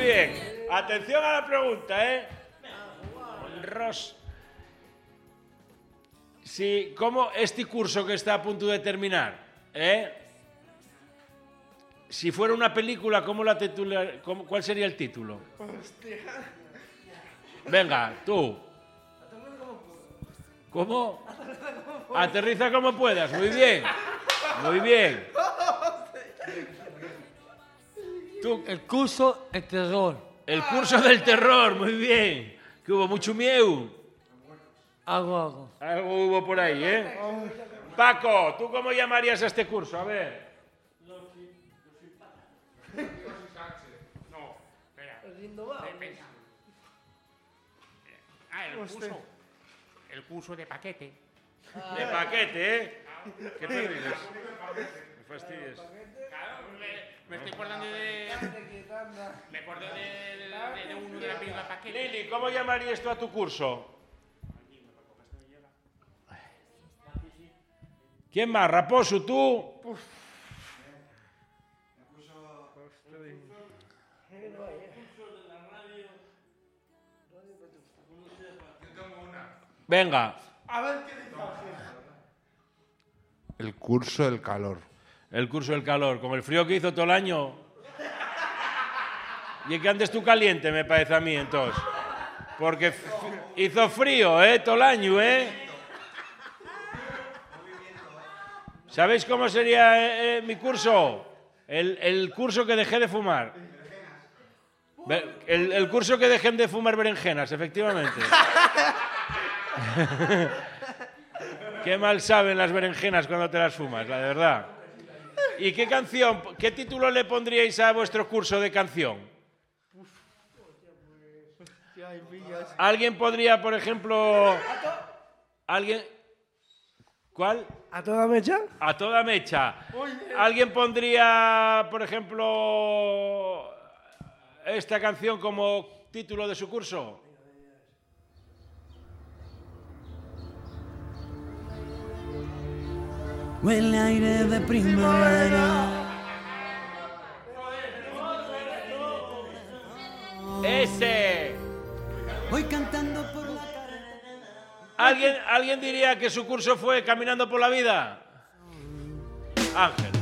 bien. Atención a la pregunta, ¿eh? Sí, ¿cómo este curso que está a punto de terminar, si fuera una película, ¿cómo la titular, cuál sería el título? Hostia. Venga, tú. ¿Cómo? Aterriza como puedas. Muy bien. Muy bien. Tú. El curso del terror. El curso del terror. Muy bien. Que hubo mucho miedo. Algo. Algo hubo por ahí, ¿eh? Paco, ¿tú cómo llamarías a este curso? A ver. No, espera. El curso de paquete. De paquete, ¿eh? ¿Qué te ríes? Me fastidies. Claro, me estoy acordando de... Me acuerdo de uno de la película Paquete. Lili, ¿cómo llamarías tú a tu curso? ¿Quién más? Raposo, tú. Venga. A ver qué dice El curso del calor. El curso del calor, con el frío que hizo todo el año. Y es que antes tú caliente, me parece a mí, entonces. Porque hizo frío, todo el año, ¿Sabéis cómo sería mi curso? El curso que dejé de fumar. El curso que dejé de fumar berenjenas, efectivamente. Qué mal saben las berenjenas cuando te las fumas, la verdad. ¿Y qué canción, qué título le pondríais a vuestro curso de canción? ¿Alguien podría, por ejemplo... ¿Alguien? ¿Cuál? ¿A toda mecha? A toda mecha. ¿Alguien pondría, por ejemplo, esta canción como título de su curso? Huele aire de primavera. ¡Ese! Voy cantando por la ¿Alguien diría que su curso fue Caminando por la Vida? Ángel.